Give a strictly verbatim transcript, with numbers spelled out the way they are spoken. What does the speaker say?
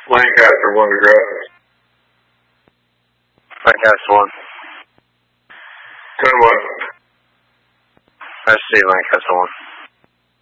Lancaster one address. Lancaster one. Ten what? I see Lancaster one.